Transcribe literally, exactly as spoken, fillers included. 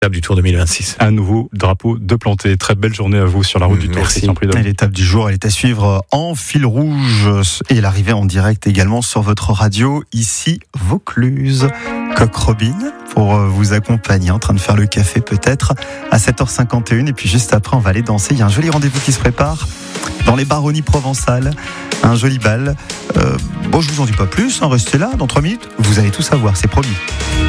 L'étape du Tour deux mille vingt-six. Un nouveau drapeau de planté. Très belle journée à vous sur la route mmh, du Tour. Merci. Et l'étape du jour, elle est à suivre en fil rouge et l'arrivée en direct également sur votre radio, ici Vaucluse. Coq Robin pour vous accompagner, en train de faire le café peut-être à sept heures cinquante et une. Et puis juste après, on va aller danser. Il y a un joli rendez-vous qui se prépare dans les baronnies provençales. Un joli bal. Euh, bon, je vous en dis pas plus, hein, restez là. Dans trois minutes, vous allez tout savoir, c'est promis.